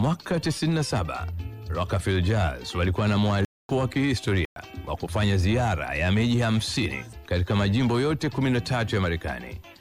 Mwaka 97, Rockefeller Jazz walikuwa na mwaliko wa kihistoria wa kufanya ziara ya miji 50 katika majimbo yote 13 ya Marekani.